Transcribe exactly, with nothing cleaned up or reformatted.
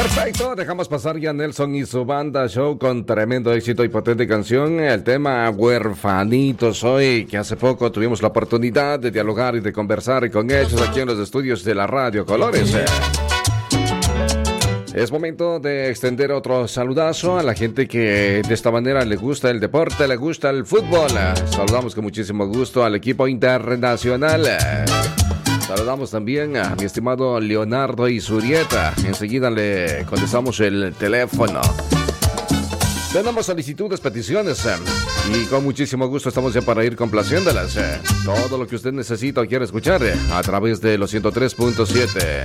Perfecto, dejamos pasar ya a Nelson y su banda show con tremendo éxito y potente canción. El tema Huerfanitos hoy, que hace poco tuvimos la oportunidad de dialogar y de conversar con ellos aquí en los estudios de la Radio Colores. Es momento de extender otro saludazo a la gente que de esta manera le gusta el deporte, le gusta el fútbol. Saludamos con muchísimo gusto al equipo internacional. Saludamos también a mi estimado Leonardo Isurieta. Enseguida le contestamos el teléfono. Tenemos solicitudes, peticiones eh, y con muchísimo gusto estamos ya para ir complaciéndolas. Eh. Todo lo que usted necesita o quiere escuchar eh, a través de los ciento tres punto siete.